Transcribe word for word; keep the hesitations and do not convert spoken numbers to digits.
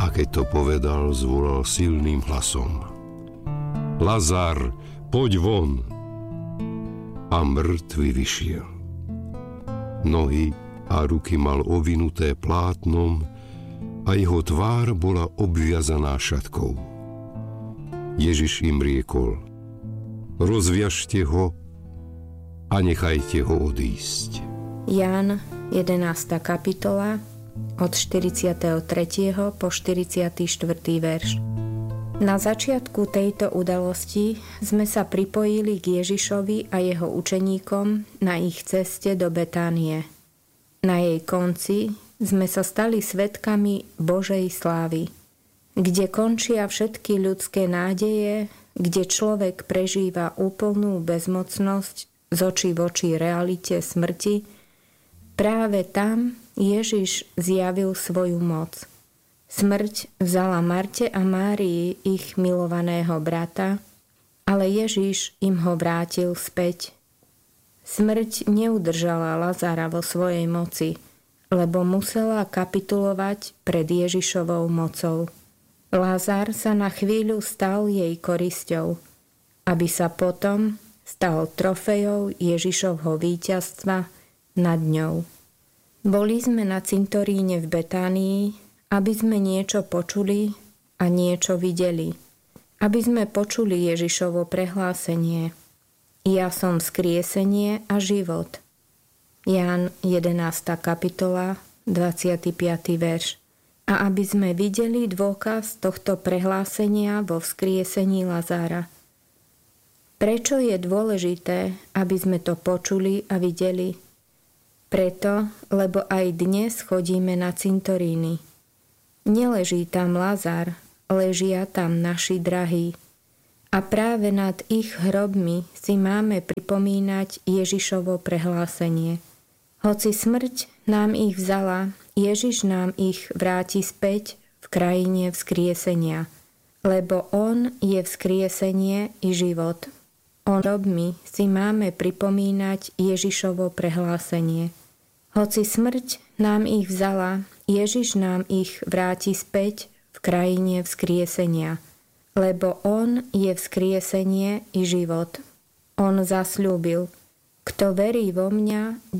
A keď to povedal, zvolal silným hlasom: Lazar, poď von! A mŕtvy vyšiel. Nohy a ruky mal ovinuté plátnom a jeho tvár bola obviazaná šatkou. Ježiš im riekol: Rozviažte ho a nechajte ho odísť. Ján, jedenásta kapitola, od štyridsiateho tretieho po štyridsiaty štvrtý verš. Na začiatku tejto udalosti sme sa pripojili k Ježišovi a jeho učeníkom na ich ceste do Betánie. Na jej konci sme sa stali svedkami Božej slávy, kde končia všetky ľudské nádeje, kde človek prežíva úplnú bezmocnosť z očí v oči realite smrti. Práve tam Ježiš zjavil svoju moc. Smrť vzala Marte a Márii ich milovaného brata, ale Ježiš im ho vrátil späť. Smrť neudržala Lazara vo svojej moci, lebo musela kapitulovať pred Ježišovou mocou. Lazar sa na chvíľu stal jej korisťou, aby sa potom stal trofejou Ježišovho víťazstva nad ňou. Boli sme na cintoríne v Betánii, aby sme niečo počuli a niečo videli. Aby sme počuli Ježišovo prehlásenie: Ja som vzkriesenie a život. Ján, jedenásta kapitola, dvadsiaty piaty verš. A aby sme videli dôkaz tohto prehlásenia vo vzkriesení Lazára. Prečo je dôležité, aby sme to počuli a videli? Preto, lebo aj dnes chodíme na cintoríny. Neleží tam Lazar, ležia tam naši drahí. A práve nad ich hrobmi si máme pripomínať Ježišovo prehlásenie. Hoci smrť nám ich vzala, Ježiš nám ich vráti späť v krajine vzkriesenia, lebo On je vzkriesenie i život. On hrobmi si máme pripomínať Ježišovo prehlásenie. Hoci smrť nám ich vzala, Ježiš nám ich vráti späť v krajine vzkriesenia, lebo On je vzkriesenie i život. On zasľúbil: Kto verí vo mňa,